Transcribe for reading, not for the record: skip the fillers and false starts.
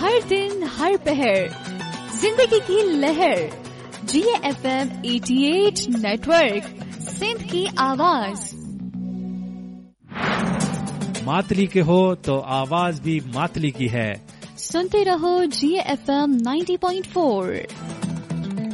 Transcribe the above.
हर दिन हर पहर जिंदगी की लहर GFM 88 नेटवर्क सिंध की आवाज। मातली के हो तो आवाज भी मातली की है। सुनते रहो GFM 90.4।